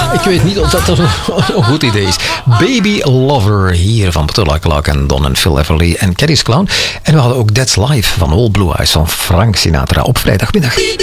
Ik weet niet of dat een goed idee is. Baby Lover hier van Petula Clark en Don en Phil Everly en Caddy's Clown. En we hadden ook That's Life van All Blue Eyes van Frank Sinatra op vrijdagmiddag.